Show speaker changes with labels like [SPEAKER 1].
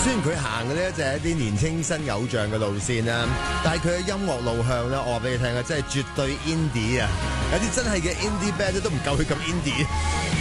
[SPEAKER 1] 雖然佢行嘅咧就係一啲年青新偶像嘅路線啦，但係佢嘅音樂路向咧，我話俾你聽啊，真係絕對 indie 啊！有啲真係嘅 indie band 都唔夠佢咁 indie。